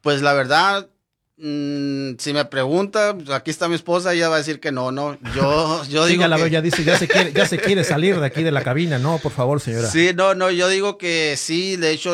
Pues la verdad, si me pregunta, pues, aquí está mi esposa, ella va a decir que no, no. Yo Sí, digo ya la que veo, ya dice, ya se quiere salir de aquí de la cabina. No, por favor, señora. sí, no, no, yo digo que sí. De hecho,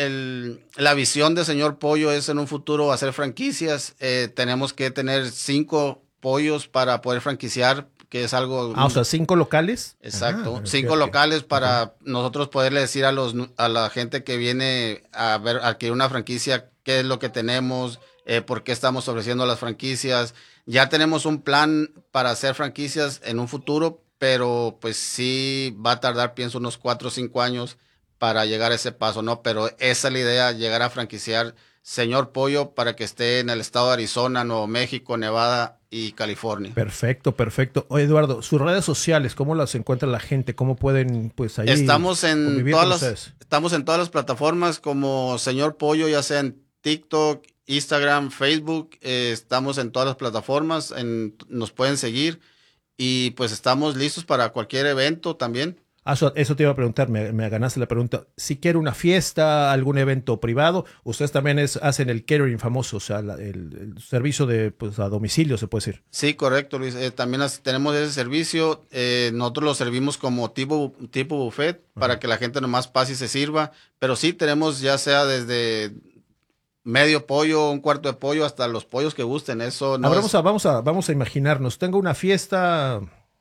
la visión de señor Pollo es en un futuro hacer franquicias. Tenemos que tener 5 pollos para poder franquiciar, que es algo. Ah, o sea, 5 locales. Exacto, Ah, 5 locales ok. para nosotros poderle decir a la gente que viene a ver, a adquirir una franquicia, qué es lo que tenemos, por qué estamos ofreciendo las franquicias. Ya tenemos un plan para hacer franquicias en un futuro, pero pues sí va a tardar, pienso, unos 4 o 5 años para llegar a ese paso, ¿no? Pero esa es la idea, llegar a franquiciar Señor Pollo para que esté en el estado de Arizona, Nuevo México, Nevada y California. Perfecto, perfecto. Oye, Eduardo, sus redes sociales, ¿cómo las encuentra la gente? ¿Cómo pueden, pues, ahí convivir con ustedes? Estamos en todas las plataformas como Señor Pollo, ya sea en TikTok, Instagram, Facebook. Estamos en todas las plataformas, nos pueden seguir y pues estamos listos para cualquier evento también. Ah, eso te iba a preguntar, me ganaste la pregunta. Si quiere una fiesta, algún evento privado, ustedes también hacen el catering famoso, o sea, el servicio de, pues, a domicilio, se puede decir. Sí, correcto, Luis. También tenemos ese servicio. Nosotros lo servimos como tipo buffet para Ajá. que la gente nomás pase y se sirva. Pero sí tenemos ya sea desde medio pollo, un cuarto de pollo, hasta los pollos que gusten. Eso A no ver, es. vamos a imaginarnos, tengo una fiesta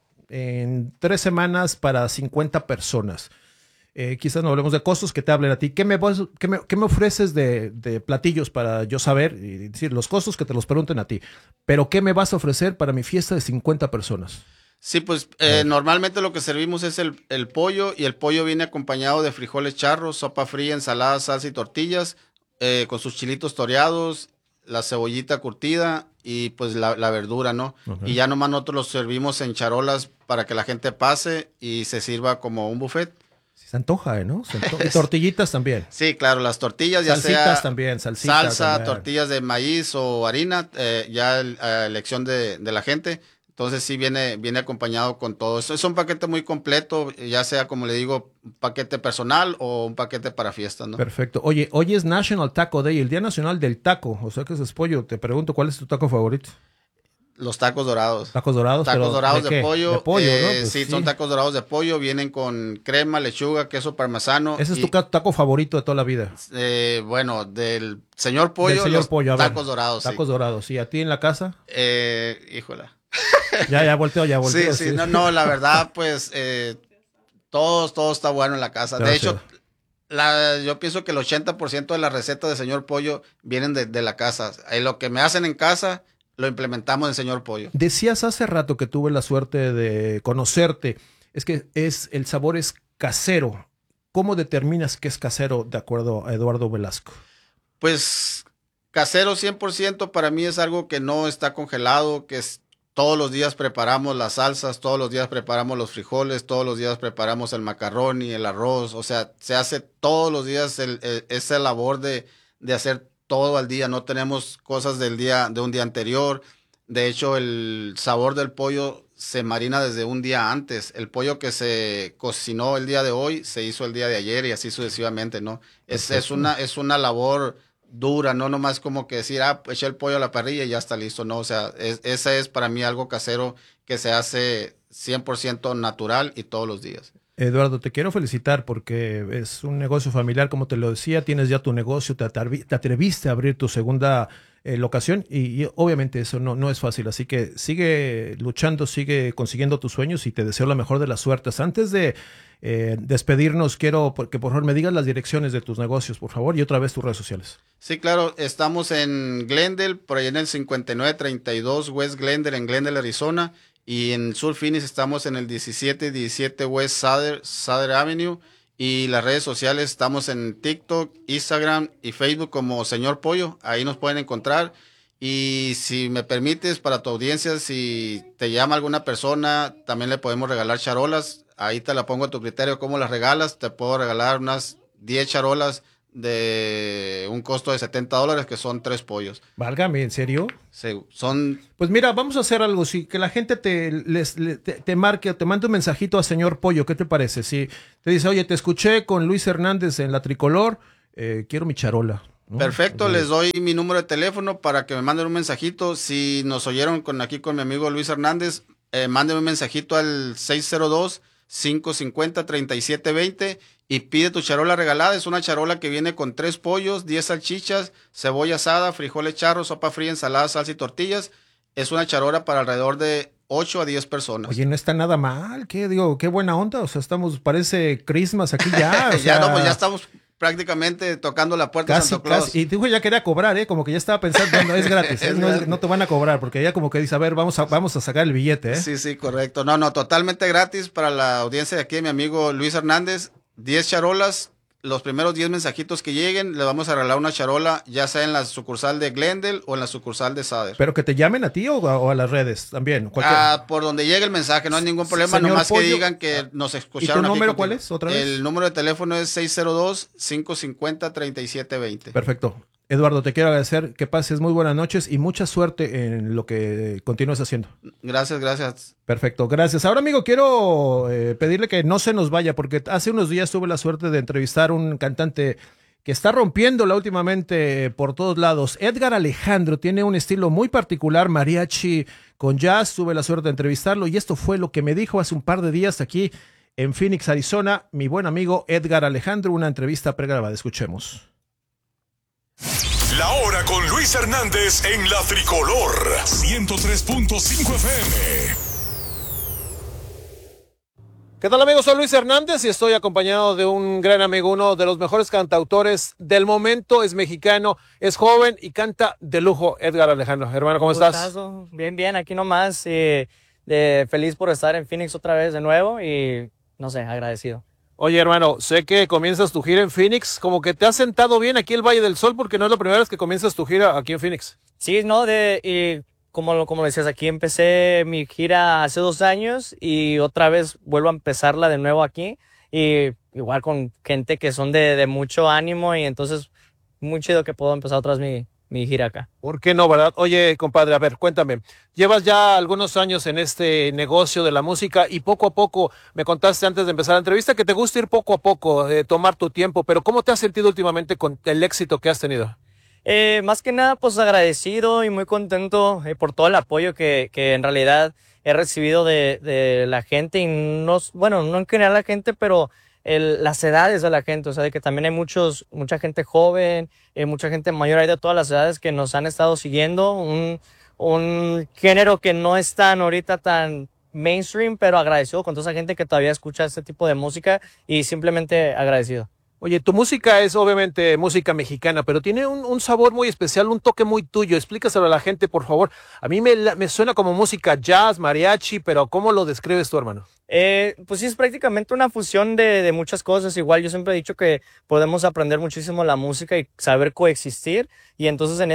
en 3 semanas para 50 personas. Quizás no hablemos de costos, que te hablen a ti. ¿Qué me ofreces de platillos para yo saber y decir los costos que te los pregunten a ti? Pero ¿qué me vas a ofrecer para mi fiesta de 50 personas? Sí, pues A ver. normalmente lo que servimos es el pollo, y el pollo viene acompañado de frijoles charros, sopa fría, ensalada, salsa y tortillas, con sus chilitos toreados, la cebollita curtida y pues la verdura, ¿no? Y Ok. ya nomás nosotros los servimos en charolas para que la gente pase y se sirva como un buffet. Sí, se antoja, ¿no? Y tortillitas también. Sí, claro, las tortillas, ya Salsitas sea también, salsita salsa, también. tortillas de maíz o harina, ya a elección de la gente. Entonces sí viene acompañado con todo. Es un paquete muy completo, ya sea, como le digo, un paquete personal o un paquete para fiestas, ¿no? Perfecto. Oye, hoy es National Taco Day, el Día Nacional del Taco. O sea que ese es pollo. Te pregunto, ¿cuál es tu taco favorito? Los tacos dorados. Tacos dorados, Tacos pero dorados ¿de de qué? De pollo, pollo, ¿no? Pues sí, son sí. tacos dorados de pollo, vienen con crema, lechuga, queso parmesano Ese es tu y, taco favorito de toda la vida. bueno, del señor Del pollo, señor los pollo, a ver. tacos dorados, sí. Tacos dorados, sí. ¿A ti en la casa? Híjola. Ya volteo, Sí, sí, sí. no, no, la verdad, pues todo está bueno en la casa. De hecho, Gracias. yo pienso que el 80% de las recetas de señor pollo vienen de la casa. Lo que me hacen en casa, lo implementamos en señor pollo. Decías hace rato que tuve la suerte de conocerte. Es que el sabor es casero. ¿Cómo determinas que es casero de acuerdo a Eduardo Velasco? Pues casero 100% para mí es algo que no está congelado, todos los días preparamos las salsas, todos los días preparamos los frijoles, todos los días preparamos el macarrón y el arroz. O sea, se hace todos los días esa labor de hacer todo al día. No tenemos cosas de un día anterior. De hecho, el sabor del pollo se marina desde un día antes. El pollo que se cocinó el día de hoy se hizo el día de ayer y así sucesivamente, ¿no? Perfecto. Es una labor dura, no nomás como que decir, eché el pollo a la parrilla y ya está listo, no, o sea, esa es para mí algo casero que se hace 100% natural y todos los días. Eduardo, te quiero felicitar porque es un negocio familiar, como te lo decía, tienes ya tu negocio, te atreviste a abrir tu segunda locación y obviamente eso no es fácil, así que sigue luchando, sigue consiguiendo tus sueños y te deseo la mejor de las suertes. Antes de despedirnos, quiero que por favor me digas las direcciones de tus negocios, por favor, y otra vez tus redes sociales. Sí, claro, estamos en Glendale, por allá en el 5932 West Glendale, en Glendale, Arizona. Y en Sur Phoenix estamos en el 1717 West Sather Avenue. Y las redes sociales estamos en TikTok, Instagram y Facebook como Señor Pollo. Ahí nos pueden encontrar. Y si me permites, para tu audiencia, si te llama alguna persona, también le podemos regalar charolas. Ahí te la pongo a tu criterio cómo las regalas. Te puedo regalar unas 10 charolas de un costo de $70, que son 3 pollos. Válgame, ¿en serio? Son. Pues mira, vamos a hacer algo. Si que la gente te marque o te mande un mensajito a señor Pollo, ¿qué te parece? Si te dice, oye, te escuché con Luis Hernández en La Tricolor, quiero mi charola. ¿no? Perfecto, Entonces, les doy mi número de teléfono para que me manden un mensajito. Si nos oyeron aquí con mi amigo Luis Hernández, mándenme un mensajito al 602-550-3720 y pide tu charola regalada. Es una charola que viene con 3 pollos, 10 salchichas, cebolla asada, frijoles charros, sopa fría, ensalada, salsa y tortillas. Es una charola para alrededor de 8 a 10 personas. oye, no está nada mal, ¿qué digo? Qué buena onda, o sea, estamos, parece Christmas aquí ya, o Ya no, pues ya sea, estamos prácticamente tocando la puerta de casi, Santo Claus. casi, y dijo ya quería cobrar, como que ya estaba pensando, no, es gratis, Es no, gratis. no te van a cobrar, porque ya como que dice, a ver, vamos a sacar el billete, Sí, sí, correcto. No, no, totalmente gratis para la audiencia de aquí, mi amigo Luis Hernández. 10 charolas. Los primeros 10 mensajitos que lleguen, le vamos a regalar una charola, ya sea en la sucursal de Glendale o en la sucursal de Sader. Pero que te llamen a ti o a las redes también, cualquier. Por donde llegue el mensaje, no hay ningún problema, Señor nomás Pollo, que digan que nos ¿y escucharon tu aquí número contigo. cuál es, otra vez? El número de teléfono es 602-550-3720. Perfecto. Eduardo, te quiero agradecer, que pases muy buenas noches y mucha suerte en lo que continúes haciendo. Gracias, gracias. Perfecto, gracias. Ahora, amigo, quiero pedirle que no se nos vaya, porque hace unos días tuve la suerte de entrevistar a un cantante que está rompiéndola últimamente por todos lados. Edgar Alejandro tiene un estilo muy particular, mariachi con jazz. Tuve la suerte de entrevistarlo y esto fue lo que me dijo hace un par de días aquí en Phoenix, Arizona, mi buen amigo Edgar Alejandro, una entrevista pregrabada. Escuchemos. La hora con Luis Hernández en la Tricolor 103.5 FM. ¿Qué tal, amigos? Soy Luis Hernández y estoy acompañado de un gran amigo, uno de los mejores cantautores del momento. Es mexicano, es joven y canta de lujo. Edgar Alejandro. Hermano, ¿cómo estás? Gustazo. Bien, bien, aquí nomás. Feliz por estar en Phoenix otra vez de nuevo y, no sé, agradecido. Oye, hermano, sé que comienzas tu gira en Phoenix, como que te has sentado bien aquí el Valle del Sol, porque no es la primera vez que comienzas tu gira aquí en Phoenix. Sí, no, como decías, aquí empecé mi gira hace 2 años y otra vez vuelvo a empezarla de nuevo aquí. Y igual con gente que son de mucho ánimo y entonces muy chido que puedo empezar otra vez mi gira acá. ¿Por qué no, verdad? Oye, compadre, a ver, cuéntame. Llevas ya algunos años en este negocio de la música y poco a poco, me contaste antes de empezar la entrevista que te gusta ir poco a poco, tomar tu tiempo, pero ¿cómo te has sentido últimamente con el éxito que has tenido? Más que nada, pues agradecido y muy contento por todo el apoyo que en realidad he recibido de la gente y no en general la gente, pero las edades de la gente, o sea, de que también hay mucha gente joven, mucha gente mayor, hay de todas las edades que nos han estado siguiendo, un género que no es ahorita tan mainstream, pero agradecido con toda esa gente que todavía escucha este tipo de música y simplemente agradecido. Oye, tu música es obviamente música mexicana, pero tiene un sabor muy especial, un toque muy tuyo. Explícaselo a la gente, por favor. A mí me suena como música jazz, mariachi, pero ¿cómo lo describes tú, hermano? Pues sí, es prácticamente una fusión de muchas cosas. Igual yo siempre he dicho que podemos aprender muchísimo la música y saber coexistir. Y entonces en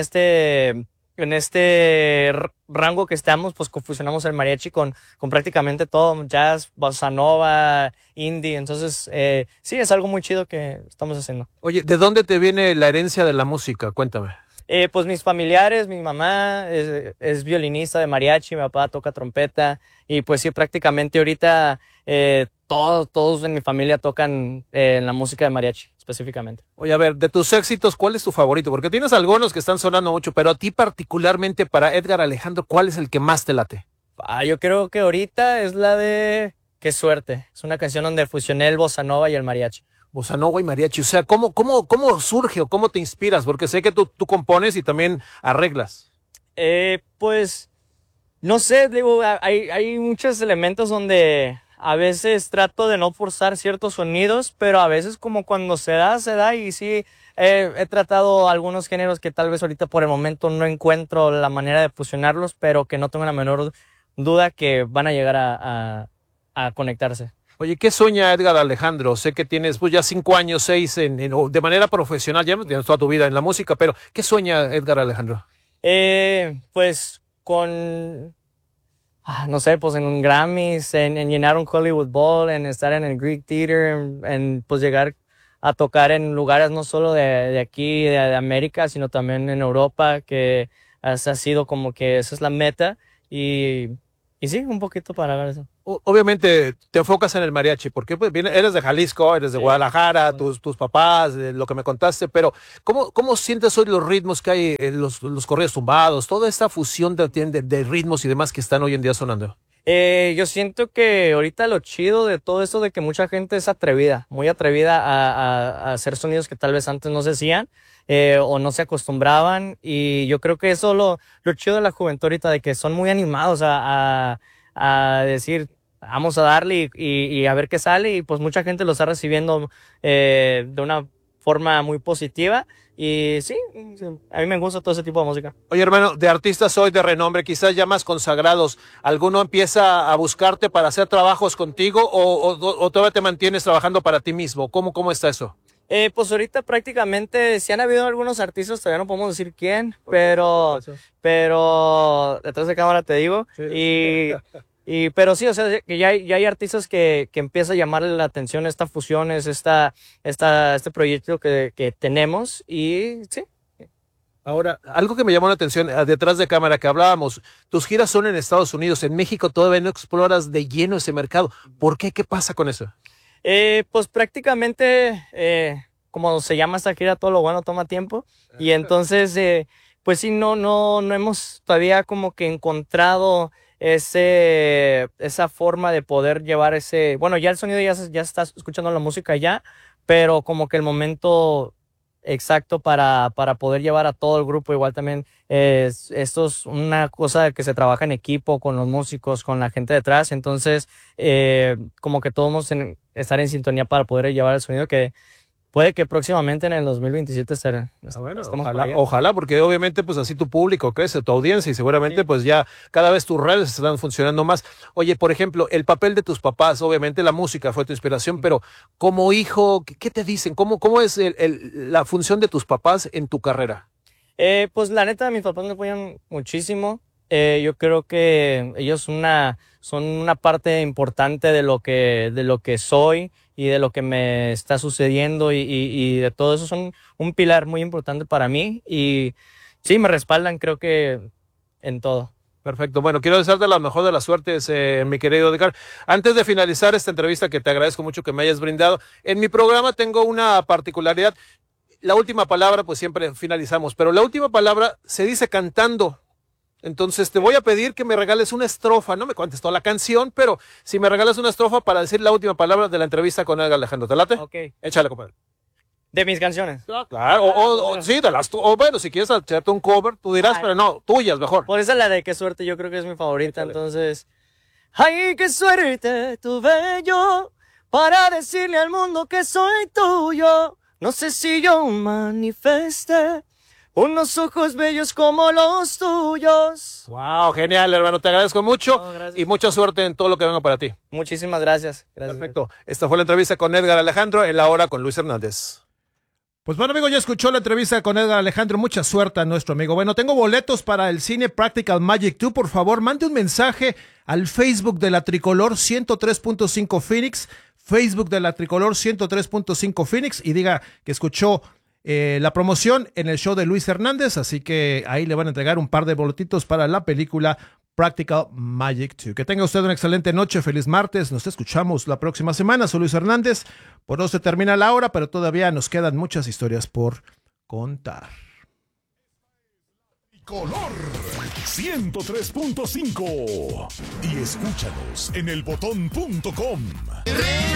este rango que estamos, pues fusionamos el mariachi con prácticamente todo, jazz, bossa nova, indie. Entonces, sí, es algo muy chido que estamos haciendo. Oye, ¿de dónde te viene la herencia de la música? Cuéntame. Pues mis familiares, mi mamá es violinista de mariachi, mi papá toca trompeta y pues sí, prácticamente ahorita todos en mi familia tocan la música de mariachi específicamente. Oye, a ver, de tus éxitos, ¿cuál es tu favorito? Porque tienes algunos que están sonando mucho, pero a ti particularmente, para Edgar Alejandro, ¿cuál es el que más te late? Yo creo que ahorita es la de Qué suerte. Es una canción donde fusioné el bossa nova y el mariachi. Bossa nova y mariachi, o sea, ¿cómo surge o cómo te inspiras? Porque sé que tú compones y también arreglas. Pues, no sé, digo, hay muchos elementos donde a veces trato de no forzar ciertos sonidos, pero a veces como cuando se da y sí, he tratado algunos géneros que tal vez ahorita por el momento no encuentro la manera de fusionarlos, pero que no tengo la menor duda que van a llegar a conectarse. Oye, ¿qué sueña Edgar Alejandro? Sé que tienes pues, ya 5 años, 6 de manera profesional, ya tienes toda tu vida en la música, pero ¿qué sueña Edgar Alejandro? Pues con, no sé, pues en un Grammys, en llenar un Hollywood Bowl, en estar en el Greek Theater, en pues llegar a tocar en lugares no solo de aquí, de América, sino también en Europa, que ha sido como que esa es la meta y Y sí, un poquito para ver eso. Obviamente te enfocas en el mariachi, porque pues, eres de Jalisco, eres de Guadalajara, tus papás, lo que me contaste, pero ¿cómo sientes hoy los ritmos que hay, los corridos tumbados, toda esta fusión de ritmos y demás que están hoy en día sonando? Yo siento que ahorita lo chido de todo esto de que mucha gente es atrevida, muy atrevida a hacer sonidos que tal vez antes no se hacían o no se acostumbraban, y yo creo que eso lo chido de la juventud ahorita, de que son muy animados a decir vamos a darle y a ver qué sale, y pues mucha gente lo está recibiendo de una forma muy positiva. Y sí, a mí me gusta todo ese tipo de música. Oye, hermano, de artistas hoy de renombre, quizás ya más consagrados, ¿alguno empieza a buscarte para hacer trabajos contigo o todavía te mantienes trabajando para ti mismo? ¿Cómo está eso? Pues ahorita prácticamente sí han habido algunos artistas, todavía no podemos decir quién, pero detrás de cámara te digo. Sí. Pero sí, o sea, que ya hay artistas que empieza a llamarle la atención esta fusión, este proyecto que tenemos, y sí. Ahora, algo que me llamó la atención, detrás de cámara que hablábamos, tus giras son en Estados Unidos, en México todavía no exploras de lleno ese mercado. ¿Por qué? ¿Qué pasa con eso? Pues prácticamente, como se llama esta gira, todo lo bueno toma tiempo, y entonces, pues sí, no hemos todavía como que encontrado esa forma de poder llevar bueno, ya el sonido ya está escuchando la música ya, pero como que el momento exacto para poder llevar a todo el grupo. Igual también esto es una cosa que se trabaja en equipo con los músicos, con la gente detrás, entonces como que todos vamos a estar en sintonía para poder llevar el sonido que puede que próximamente en el 2027 estará. Bueno, ojalá, porque obviamente pues así tu público crece, tu audiencia, y seguramente pues ya cada vez tus redes están funcionando más. Oye, por ejemplo, el papel de tus papás, obviamente la música fue tu inspiración, pero como hijo, ¿qué te dicen? ¿Cómo es la función de tus papás en tu carrera? Pues la neta, mis papás me apoyan muchísimo. Yo creo que ellos son una parte importante de lo que soy y de lo que me está sucediendo, y de todo eso son un pilar muy importante para mí, y sí, me respaldan, creo que en todo. Perfecto. Bueno, quiero desearte la mejor de las suertes, mi querido Edgar. Antes de finalizar esta entrevista, que te agradezco mucho que me hayas brindado, en mi programa tengo una particularidad. La última palabra, pues siempre finalizamos, pero la última palabra se dice cantando. Entonces te voy a pedir que me regales una estrofa. No me cuentes toda la canción, pero si me regalas una estrofa para decir la última palabra de la entrevista con Edgar Alejandro. ¿Te late? Ok. Échale, compadre. ¿De mis canciones? Claro, sí, bueno, si quieres hacerte un cover, tú dirás, pero no, tuyas mejor. Por esa la de Qué Suerte, yo creo que es mi favorita. Échale. Entonces, ay, qué suerte tuve yo para decirle al mundo que soy tuyo. No sé si yo manifesté unos ojos bellos como los tuyos. Wow, genial, hermano. Te agradezco mucho y mucha suerte en todo lo que venga para ti. Muchísimas gracias. Perfecto. Esta fue la entrevista con Edgar Alejandro en La Hora con Luis Hernández. Pues bueno, amigo, ya escuchó la entrevista con Edgar Alejandro. Mucha suerte a nuestro amigo. Bueno, tengo boletos para el cine Practical Magic 2. Por favor, mande un mensaje al Facebook de la Tricolor 103.5 Phoenix. Facebook de la Tricolor 103.5 Phoenix, y diga que escuchó la promoción en el show de Luis Hernández, así que ahí le van a entregar un par de boletitos para la película Practical Magic 2. Que tenga usted una excelente noche, feliz martes, nos escuchamos la próxima semana. Soy Luis Hernández, por hoy se termina la hora, pero todavía nos quedan muchas historias por contar. Color 103.5 y escúchanos en elbotón.com.